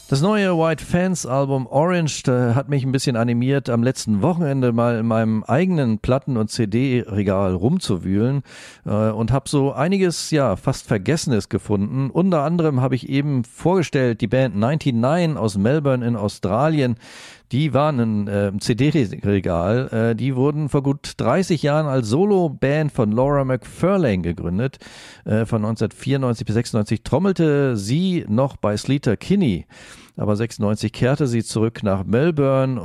Das neue White Fence Album Orange hat mich ein bisschen animiert, am letzten Wochenende mal in meinem eigenen Platten- und CD-Regal rumzuwühlen und habe so einiges, fast Vergessenes gefunden. Unter anderem habe ich eben vorgestellt, die Band 99 aus Melbourne in Australien. Die waren im CD-Regal. Die wurden vor gut 30 Jahren als Solo-Band von Laura McFarlane gegründet. Von 1994 bis 96 trommelte sie noch bei Sleater-Kinney. Aber 96 kehrte sie zurück nach Melbourne